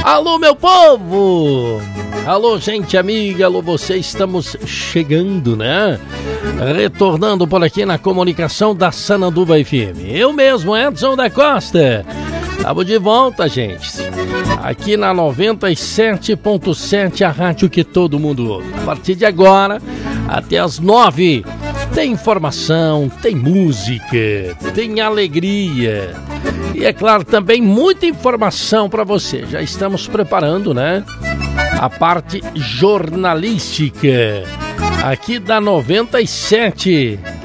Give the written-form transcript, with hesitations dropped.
Alô, meu povo! Alô, gente amiga, alô você, estamos chegando, né? Retornando por aqui na comunicação da Sananduva FM. Eu mesmo, Edson da Costa. Estamos de volta, gente. Aqui na 97.7, a rádio que todo mundo ouve. A partir de agora, até as 9, tem informação, tem música, tem alegria. E é claro, também muita informação para você. Já estamos preparando, né? A parte jornalística aqui da 97.